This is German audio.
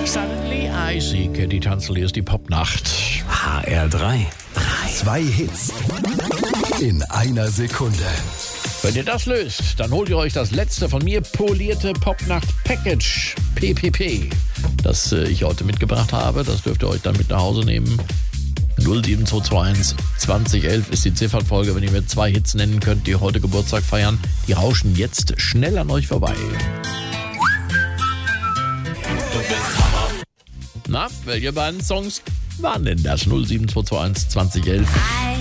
Suddenly I See, die Tanzel, hier ist die Popnacht. HR3. 2 Hits in einer Sekunde. Wenn ihr das löst, dann holt ihr euch das letzte von mir polierte Popnacht-Package, PPP, das ich heute mitgebracht habe. Das dürft ihr euch dann mit nach Hause nehmen. 07221 2011 ist die Ziffernfolge, wenn ihr mir 2 Hits nennen könnt, die heute Geburtstag feiern. Die rauschen jetzt schnell an euch vorbei. Na, welche beiden Songs waren denn das? 07221 2011.